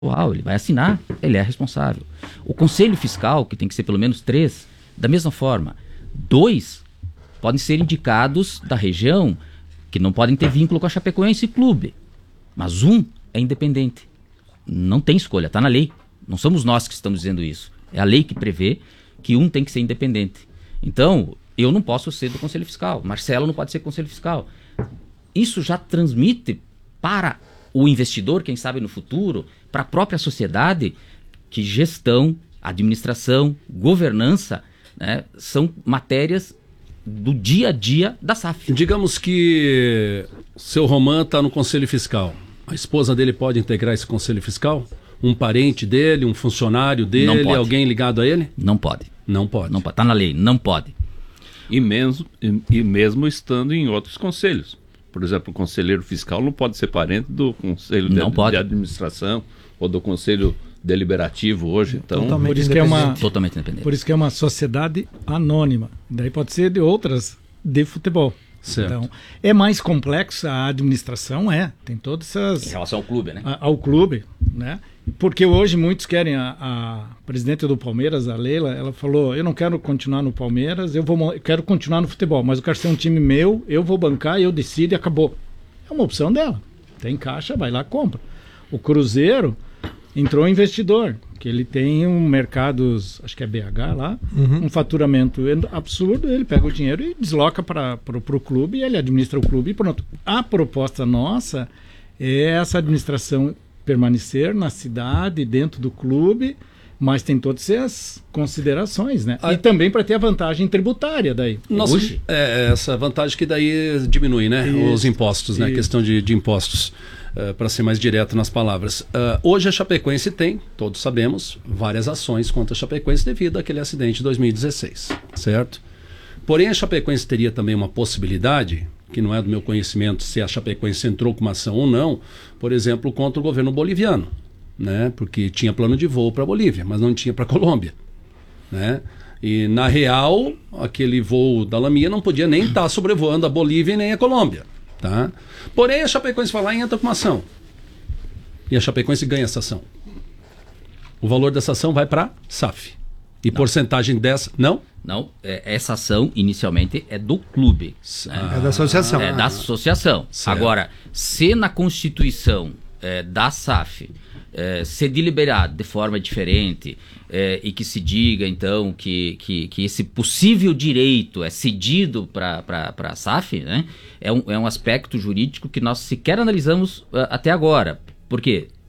ele vai assinar, ele é responsável. O conselho fiscal, que tem que ser pelo menos 3, da mesma forma, 2 podem ser indicados da região, que não podem ter vínculo com a Chapecoense Clube, mas um é independente. Não tem escolha, está na lei. Não somos nós que estamos dizendo isso. É a lei que prevê que um tem que ser independente. Então, eu não posso ser do Conselho Fiscal. Marcelo não pode ser Conselho Fiscal. Isso já transmite para o investidor, quem sabe no futuro, para a própria sociedade, que gestão, administração, governança, né, são matérias do dia a dia da SAF. Digamos que seu Román está no Conselho Fiscal. A esposa dele pode integrar esse Conselho Fiscal? Um parente dele, um funcionário dele, alguém ligado a ele? Não pode. Não pode. Não pode. Está na lei, não pode. E mesmo estando em outros conselhos. Por exemplo, o conselheiro fiscal não pode ser parente do conselho de administração ou do conselho deliberativo hoje. Então, por isso totalmente independente. Por isso que é uma sociedade anônima. Daí pode ser de outras de futebol. Certo. Então, é mais complexa a administração, tem todas essas... Em relação ao clube, né? Ao clube, né? Porque hoje muitos querem, a presidente do Palmeiras, a Leila, ela falou, eu não quero continuar no Palmeiras, eu quero continuar no futebol, mas eu quero ser um time meu, eu vou bancar, eu decido e acabou. É uma opção dela. Tem caixa, vai lá, compra. O Cruzeiro entrou investidor, que ele tem um mercados, acho que é BH lá, um faturamento absurdo, ele pega o dinheiro e desloca para o clube, e ele administra o clube e pronto. A proposta nossa é essa administração permanecer na cidade, dentro do clube, mas tem todas essas considerações, né? E também para ter a vantagem tributária daí. Nossa, essa vantagem que daí diminui, né? Os impostos, né? A questão de impostos. Para ser mais direto nas palavras. Hoje a Chapecoense tem, todos sabemos, várias ações contra a Chapecoense devido àquele acidente de 2016, certo? Porém, a Chapecoense teria também uma possibilidade, que não é do meu conhecimento se a Chapecoense entrou com uma ação ou não, por exemplo, contra o governo boliviano, né? Porque tinha plano de voo para a Bolívia, mas não tinha para a Colômbia, né? E, na real, aquele voo da Lamia não podia nem estar sobrevoando a Bolívia e nem a Colômbia. Tá? Porém, a Chapecoense vai lá e entra com uma ação. E a Chapecoense ganha essa ação. O valor dessa ação vai para a SAF. E não. Porcentagem dessa... Não? Não, essa ação inicialmente é do clube. É da associação. É da associação. Certo. Agora, se na Constituição da SAF ser deliberado de forma diferente e que se diga, então, que esse possível direito é cedido para a SAF, né, é um aspecto jurídico que nós sequer analisamos até agora. Por quê?